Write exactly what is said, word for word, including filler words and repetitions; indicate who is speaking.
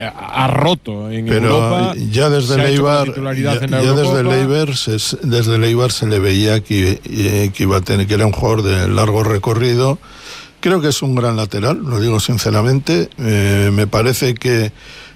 Speaker 1: ha roto en
Speaker 2: Pero
Speaker 1: Europa.
Speaker 2: ya desde
Speaker 1: el
Speaker 2: Eibar, ya, ya desde el Eibar se, desde el Eibar se le veía que, que iba a tener, que era un jugador de largo recorrido. Creo que es un gran lateral, lo digo sinceramente. Eh, me parece que